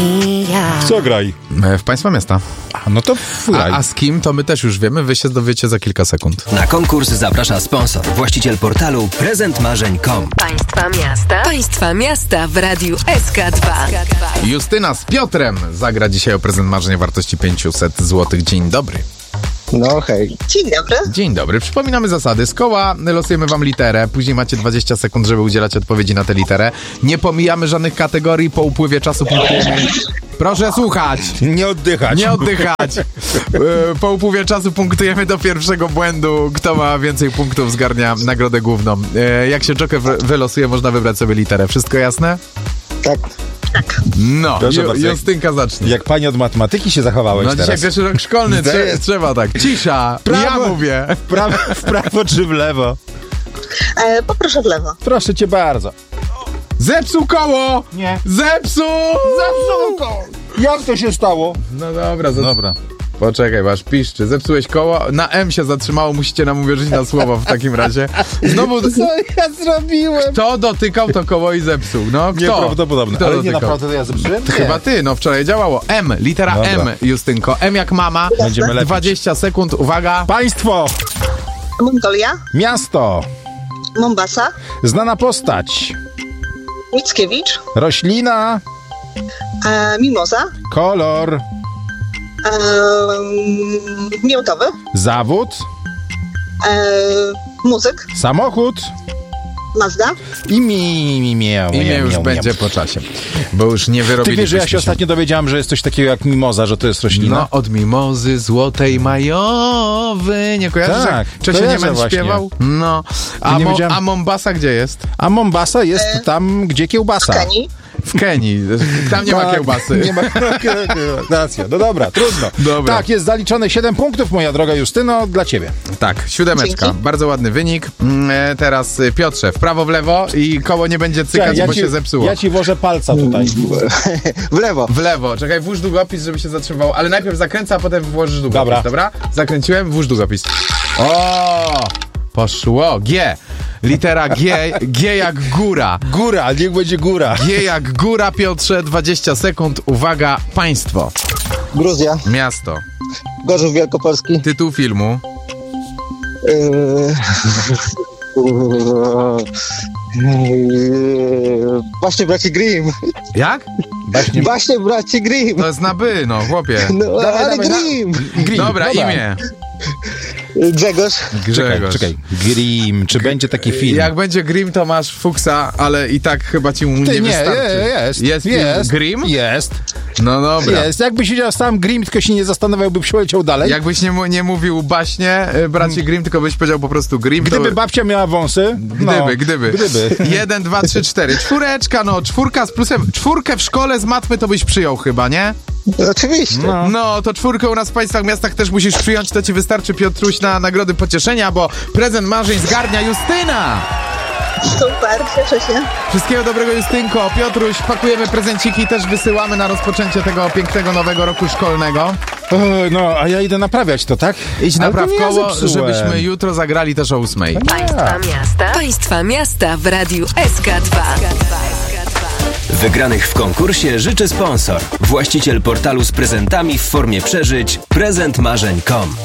i ja. Co graj? W państwa miasta. No to graj. A z kim, to my też już wiemy, wy się dowiecie za kilka sekund. Na konkurs zaprasza sponsor, właściciel portalu prezentmarzeń.com. Państwa miasta w Radiu SK2. Justyna z Piotrem zagra dzisiaj o prezent marzeń wartości 500 zł. Dzień dobry. No hej. Dzień dobry. Dzień dobry. Przypominamy zasady. Z koła losujemy wam literę. Później macie 20 sekund, żeby udzielać odpowiedzi na tę literę. Nie pomijamy żadnych kategorii. Po upływie czasu punktujemy. Proszę słuchać. Nie oddychać. Nie oddychać. Po upływie czasu punktujemy do pierwszego błędu. Kto ma więcej punktów, zgarnia nagrodę główną. Jak się Joker wylosuje, można wybrać sobie literę. Wszystko jasne? Tak. No, Proszę bardzo. Justynka zacznie. Jak pani od matematyki się zachowałeś No teraz? dzisiaj pierwszy rok szkolny, trzeba tak. Cisza, Prawo. ja mówię. W prawo czy w lewo? Poproszę w lewo. Proszę cię bardzo. Zepsuł koło! Nie. Zepsuł! Jak to się stało? No dobra, Dobra. Poczekaj, wasz piszczy. Zepsułeś koło, na M się zatrzymało, musicie nam uwierzyć na słowo w takim razie. Znowu, Co ja zrobiłem? kto dotykał to koło i zepsuł? No, kto? Nieprawdopodobne. Kto Ale dotykał? nie naprawdę to ja zepsułem? To chyba ty, no wczoraj działało. M, litera Dobra. M, Justynko. M jak mama. Będziemy lepiej. 20 sekund, uwaga. Państwo, Mongolia, miasto, Mombasa, znana postać, Mickiewicz, roślina, Mimoza, kolor, miętowy, zawód, muzyk, samochód Mazda. i Imię już będzie po czasie, bo już nie Ty wyrobiliśmy wiesz, że ja się ostatnio dowiedziałem, że jest coś takiego jak mimoza, że to jest roślina? No, od mimozy złotej majowy. Nie kojarzysz, Tak, jak Czesio kojarzę Niemen właśnie. śpiewał? No. Nie wiedziałem. A Mombasa gdzie jest? A Mombasa jest tam, gdzie kiełbasa. Kenii. W Kenii. Tam nie ma Tak, kiełbasy. Nie ma racja. No dobra, trudno. Dobra. Tak, jest zaliczone 7 punktów, moja droga Justyno, dla ciebie. Tak, 7. Dzięki. Bardzo ładny wynik. Teraz Piotrze, w prawo, w lewo i koło nie będzie cykać, bo się zepsuło. Ja ci włożę palca tutaj. W lewo. W lewo. Czekaj, włóż długopis, żeby się zatrzymał, ale najpierw zakręcę, a potem włożysz długopis, dobra? Zakręciłem, włóż długopis. O! Poszło. G. Litera G. G jak góra. Góra, niech będzie góra. G jak góra, Piotrze, 20 sekund. Uwaga, państwo. Gruzja. Miasto. Gorzów Wielkopolski. Tytuł filmu. Właśnie braci Grimm. Jak? Właśnie braci Grimm. To jest na by, no chłopie. No, ale Grimm. Dobra, imię. Grzegorz. Grzegorz. Czekaj. Grimm, czy będzie taki film? Jak będzie Grimm, to masz fuksa, ale i tak chyba ci mu nie wystarczy. Jest. film Grimm? Jest. No dobra. Jest. Jakby siedział sam Grimm, tylko się nie zastanawiałby, przeleciał dalej. Jakbyś nie mówił baśnie braci Grimm, tylko byś powiedział po prostu Grimm, Gdyby to... babcia miała wąsy. Gdyby. 1, 2, 3, 4. Czwóreczka, no, 4 z plusem. 4 w szkole z matmy to byś przyjął chyba, nie? Oczywiście. No, to 4 u nas w państwach, miastach też musisz przyjąć, to ci wystarczy, Piotruś, na nagrody pocieszenia, bo prezent marzeń zgarnia Justyna! Super, cieszę się. Wszystkiego dobrego, Justynko. Piotruś, pakujemy prezenciki, też wysyłamy na rozpoczęcie tego pięknego nowego roku szkolnego. No, a ja idę naprawiać to, tak? Idź Ale napraw to nie ja koło, zepsułem. żebyśmy jutro zagrali też o 8. Państwa miasta w Radiu SK2. Wygranych w konkursie życzy sponsor, właściciel portalu z prezentami w formie przeżyć prezentmarzeń.com.